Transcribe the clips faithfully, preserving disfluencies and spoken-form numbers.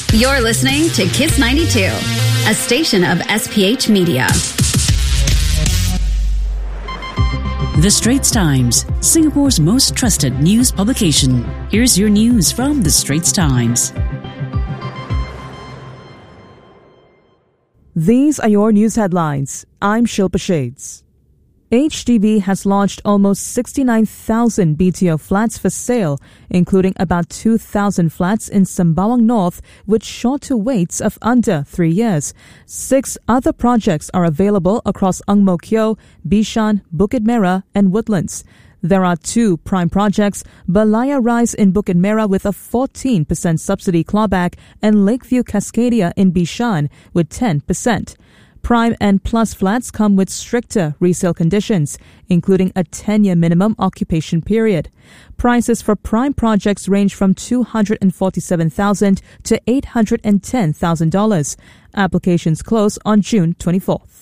You're listening to Kiss ninety-two, a station of S P H Media. The Straits Times, Singapore's most trusted news publication. Here's your news from The Straits Times. These are your news headlines. I'm Shilpa Shades. H D B has launched almost sixty-nine thousand B T O flats for sale, including about two thousand flats in Sembawang North with shorter waits of under three years. Six other projects are available across Ang Mo Kio, Bishan, Bukit Merah, and Woodlands. There are two prime projects, Balaya Rise in Bukit Merah with a fourteen percent subsidy clawback and Lakeview Cascadia in Bishan with ten percent. Prime and Plus flats come with stricter resale conditions, including a ten-year minimum occupation period. Prices for prime projects range from two hundred forty-seven thousand dollars to eight hundred ten thousand dollars. Applications close on June twenty-fourth.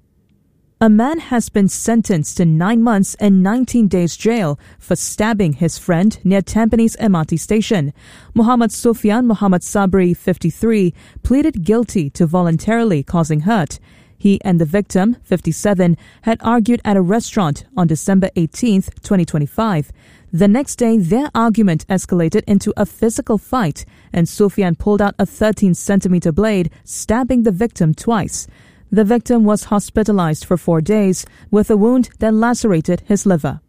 A man has been sentenced to nine months and nineteen days jail for stabbing his friend near Tampines M R T station. Muhammad Sufyan Muhammad Sabri, fifty-three, pleaded guilty to voluntarily causing hurt. He and the victim, fifty-seven, had argued at a restaurant on December eighteenth, twenty twenty-five. The next day, their argument escalated into a physical fight, and Sufyan pulled out a thirteen centimeter blade, stabbing the victim twice. The victim was hospitalized for four days with a wound that lacerated his liver.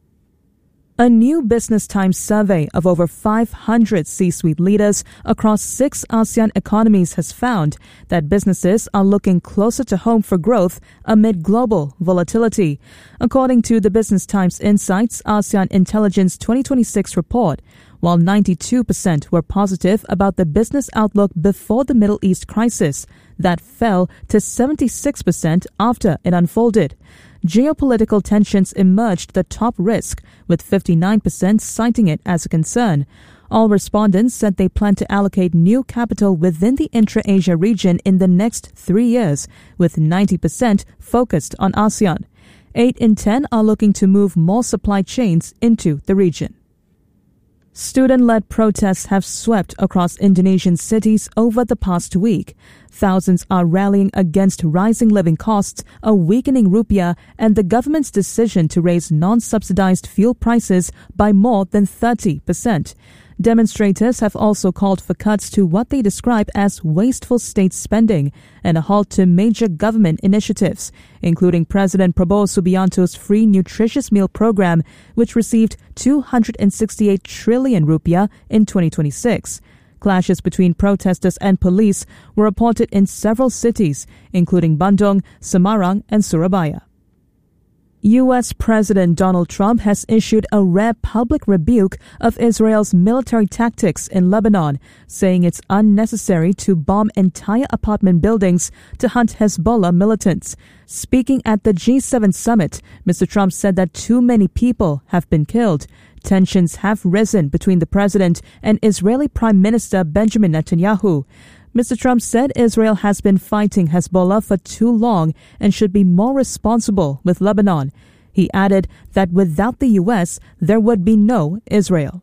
A new Business Times survey of over five hundred C-suite leaders across six ASEAN economies has found that businesses are looking closer to home for growth amid global volatility. According to the Business Times Insights ASEAN Intelligence twenty twenty-six report, while ninety-two percent were positive about the business outlook before the Middle East crisis, that fell to seventy-six percent after it unfolded. Geopolitical tensions emerged the top risk, with fifty-nine percent citing it as a concern. All respondents said they plan to allocate new capital within the intra-Asia region in the next three years, with ninety percent focused on ASEAN. Eight in ten are looking to move more supply chains into the region. Student-led protests have swept across Indonesian cities over the past week. Thousands are rallying against rising living costs, a weakening rupiah, and the government's decision to raise non-subsidized fuel prices by more than thirty percent. Demonstrators have also called for cuts to what they describe as wasteful state spending and a halt to major government initiatives, including President Prabowo Subianto's free nutritious meal program, which received two hundred sixty-eight trillion rupiah in twenty twenty-six. Clashes between protesters and police were reported in several cities, including Bandung, Semarang, and Surabaya. U S President Donald Trump has issued a rare public rebuke of Israel's military tactics in Lebanon, saying it's unnecessary to bomb entire apartment buildings to hunt Hezbollah militants. Speaking at the G seven summit, Mister Trump said that too many people have been killed. Tensions have risen between the president and Israeli Prime Minister Benjamin Netanyahu. Mister Trump said Israel has been fighting Hezbollah for too long and should be more responsible with Lebanon. He added that without the U S, there would be no Israel.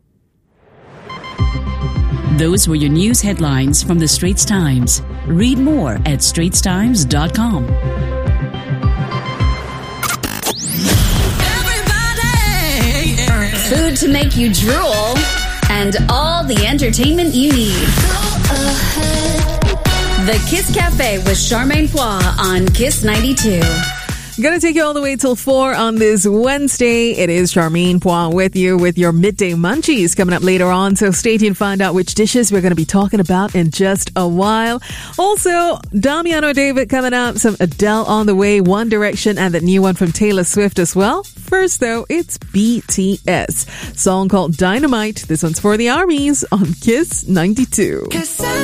Those were your news headlines from The Straits Times. Read more at straits times dot com. Food to make you drool, and all the entertainment you need. The Kiss Cafe with Charmaine Poix on Kiss ninety-two. Gonna take you all the way till four on this Wednesday. It is Charmaine Poix with you with your midday munchies coming up later on. So stay tuned to find out which dishes we're going to be talking about in just a while. Also, Damiano David coming up, some Adele on the way, One Direction, and the new one from Taylor Swift as well. First though, it's B T S. Song called Dynamite. This one's for the armies on Kiss ninety-two.